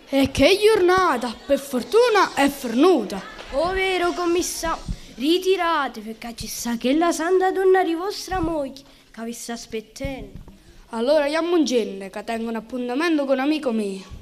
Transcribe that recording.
E che giornata, per fortuna è fornuta. Oh vero commissario, ritirate perché ci sa che la santa donna di vostra moglie che vi sta aspettando. Allora andiamo in genere, che tengo un appuntamento con un amico mio.